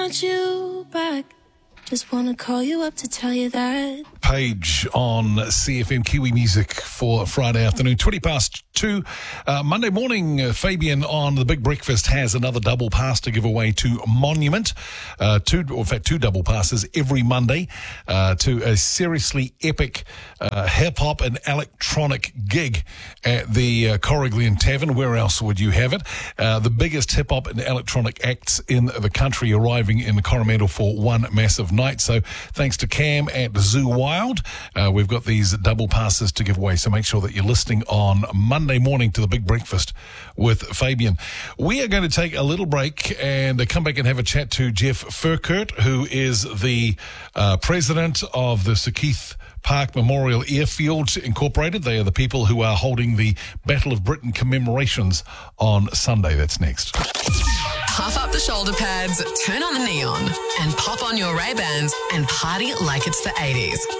want you back. Just wanna call you up to tell you that. Page on CFM Kiwi Music for Friday afternoon, 2:20. Monday morning, Fabian on The Big Breakfast has another double pass to give away to Monument. Two double passes every Monday to a seriously epic hip-hop and electronic gig at the Corriglian Tavern. Where else would you have it? The biggest hip-hop and electronic acts in the country arriving in Coromandel for one massive night. So thanks to Cam at Zoo Wild, we've got these double passes to give away. So make sure that you're listening on Monday morning to The Big Breakfast with Fabian. We are going to take a little break and come back and have a chat to Jeff Furkert, who is the president of the Sir Keith Park Memorial Airfield Incorporated. They are the people who are holding the Battle of Britain commemorations on Sunday. That's next. Puff up the shoulder pads, turn on the neon, and pop on your Ray-Bans and party like it's the 80s.